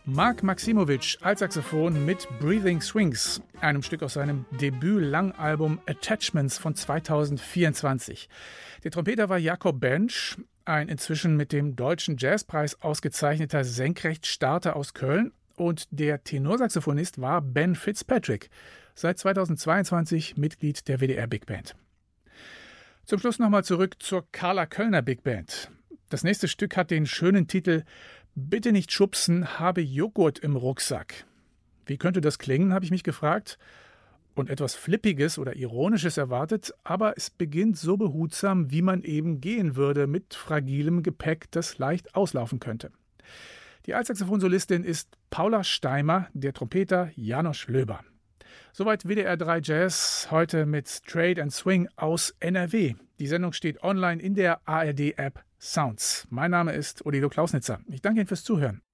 Mark Maximovic, Altsaxophon mit Breathing Swings, einem Stück aus seinem Debüt-Langalbum Attachments von 2024. Der Trompeter war Jakob Bench, ein inzwischen mit dem Deutschen Jazzpreis ausgezeichneter Senkrechtstarter aus Köln, und der Tenorsaxophonist war Ben Fitzpatrick, seit 2022 Mitglied der WDR Big Band. Zum Schluss nochmal zurück zur Carla Kölner Big Band. Das nächste Stück hat den schönen Titel »Bitte nicht schubsen, habe Joghurt im Rucksack«. Wie könnte das klingen, habe ich mich gefragt und etwas Flippiges oder Ironisches erwartet, aber es beginnt so behutsam, wie man eben gehen würde, mit fragilem Gepäck, das leicht auslaufen könnte. Die Altsaxophonsolistin ist Paula Steimer, der Trompeter Janosch Löber. Soweit WDR 3 Jazz, heute mit Straight and Swing aus NRW. Die Sendung steht online in der ARD-App Sounds. Mein Name ist Odilo Klausnitzer. Ich danke Ihnen fürs Zuhören.